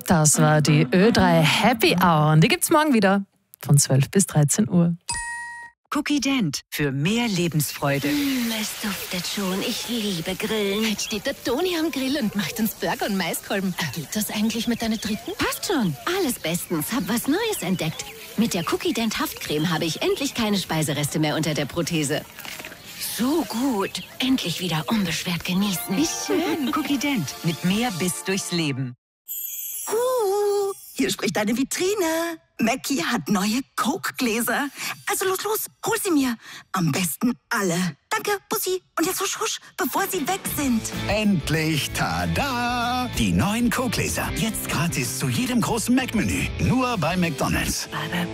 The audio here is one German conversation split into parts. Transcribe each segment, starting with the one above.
Das war die Ö3 Happy Hour und die gibt's morgen wieder von 12 bis 13 Uhr. Cookie Dent für mehr Lebensfreude. Es duftet schon. Ich liebe Grillen. Jetzt steht der Toni am Grill und macht uns Burger und Maiskolben. Geht das eigentlich mit deiner dritten? Passt schon. Alles bestens. Hab was Neues entdeckt. Mit der Cookie Dent Haftcreme habe ich endlich keine Speisereste mehr unter der Prothese. So gut. Endlich wieder unbeschwert genießen. Wie schön. Cookie Dent mit mehr Biss durchs Leben. Hier spricht eine Vitrine. Mackie hat neue Coke-Gläser. Also los, hol sie mir. Am besten alle. Danke, Bussi. Und jetzt husch, husch, bevor sie weg sind. Endlich, tada! Die neuen Coke-Gläser. Jetzt gratis zu jedem großen Mac-Menü. Nur bei McDonald's.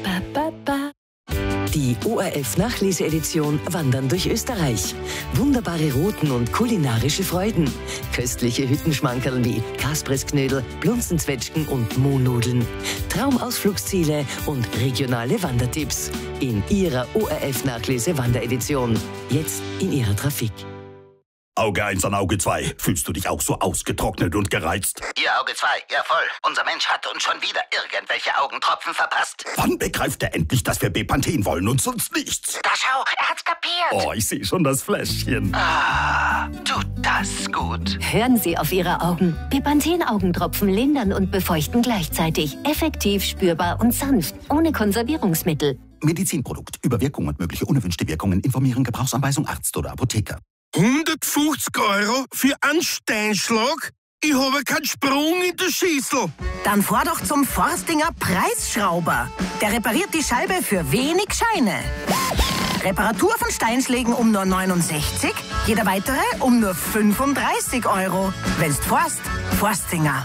Die ORF-Nachleseedition Wandern durch Österreich. Wunderbare Routen und kulinarische Freuden. Köstliche Hüttenschmankerl wie Kasprisknödel, Blunzenzwetschgen und Mohnnudeln. Traumausflugsziele und regionale Wandertipps. In Ihrer ORF-Nachlese-Wanderedition. Jetzt in Ihrer Trafik. Auge 1 an Auge 2. Fühlst du dich auch so ausgetrocknet und gereizt? Ihr Auge 2, ja voll. Unser Mensch hat uns schon wieder irgendwelche Augentropfen verpasst. Wann begreift er endlich, dass wir Bepanthen wollen und sonst nichts? Da schau, er hat's kapiert. Oh, ich sehe schon das Fläschchen. Ah, tut das gut. Hören Sie auf Ihre Augen. Bepanthen-Augentropfen lindern und befeuchten gleichzeitig. Effektiv, spürbar und sanft. Ohne Konservierungsmittel. Medizinprodukt. Über Wirkung und mögliche unerwünschte Wirkungen informieren. Gebrauchsanweisung Arzt oder Apotheker. 150 € für einen Steinschlag? Ich habe keinen Sprung in der Schüssel. Dann fahr doch zum Forstinger Preisschrauber. Der repariert die Scheibe für wenig Scheine. Reparatur von Steinschlägen um nur 69, jeder weitere um nur 35 €. Wenn's forst, Forstinger.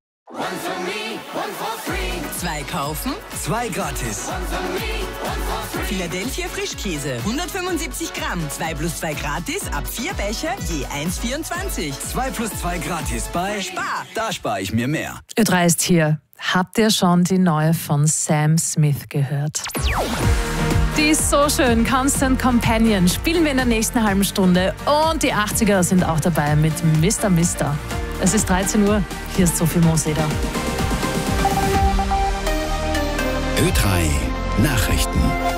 2 kaufen, 2 gratis. Philadelphia Frischkäse, 175 Gramm. 2 plus 2 gratis, ab 4 Becher, je 1,24. 2 plus 2 gratis bei Spar. Da spare ich mir mehr. Ö3 ist hier. Habt ihr schon die neue von Sam Smith gehört? Die ist so schön. Constant Companion spielen wir in der nächsten halben Stunde. Und die 80er sind auch dabei mit Mr. Mister. Es ist 13 Uhr. Hier ist Sophie Moseder. Ö3 Nachrichten.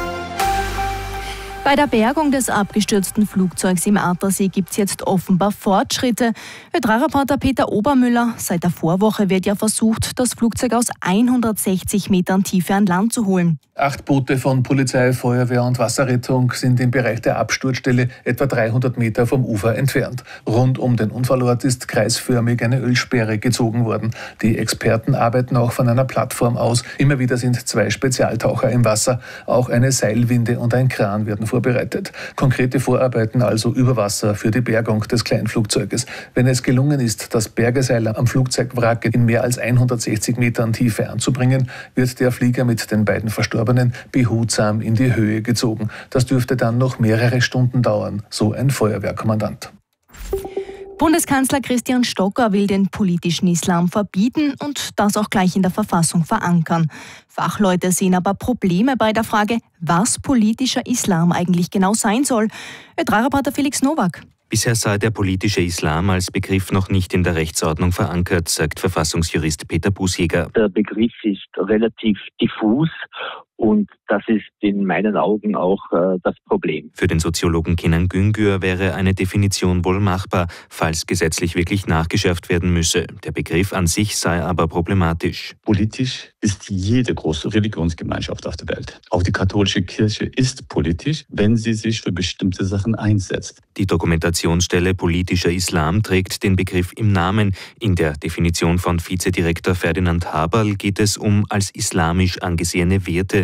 Bei der Bergung des abgestürzten Flugzeugs im Attersee gibt es jetzt offenbar Fortschritte. Ö3-Reporter Peter Obermüller, seit der Vorwoche wird ja versucht, das Flugzeug aus 160 Metern Tiefe an Land zu holen. 8 Boote von Polizei, Feuerwehr und Wasserrettung sind im Bereich der Absturzstelle etwa 300 Meter vom Ufer entfernt. Rund um den Unfallort ist kreisförmig eine Ölsperre gezogen worden. Die Experten arbeiten auch von einer Plattform aus. Immer wieder sind 2 Spezialtaucher im Wasser. Auch eine Seilwinde und ein Kran werden vorbereitet. Konkrete Vorarbeiten also über Wasser für die Bergung des Kleinflugzeuges. Wenn es gelungen ist, das Bergeseil am Flugzeugwrack in mehr als 160 Metern Tiefe anzubringen, wird der Flieger mit den beiden Verstorbenen behutsam in die Höhe gezogen. Das dürfte dann noch mehrere Stunden dauern, so ein Feuerwehrkommandant. Bundeskanzler Christian Stocker will den politischen Islam verbieten und das auch gleich in der Verfassung verankern. Fachleute sehen aber Probleme bei der Frage, was politischer Islam eigentlich genau sein soll. Ö3-Reporter Felix Nowak. Bisher sei der politische Islam als Begriff noch nicht in der Rechtsordnung verankert, sagt Verfassungsjurist Peter Busjäger. Der Begriff ist relativ diffus und das ist in meinen Augen auch das Problem. Für den Soziologen Kenan Güngör wäre eine Definition wohl machbar, falls gesetzlich wirklich nachgeschärft werden müsse. Der Begriff an sich sei aber problematisch. Politisch ist jede große Religionsgemeinschaft auf der Welt. Auch die katholische Kirche ist politisch, wenn sie sich für bestimmte Sachen einsetzt. Die Dokumentationsstelle Politischer Islam trägt den Begriff im Namen. In der Definition von Vizedirektor Ferdinand Haberl geht es um als islamisch angesehene Werte,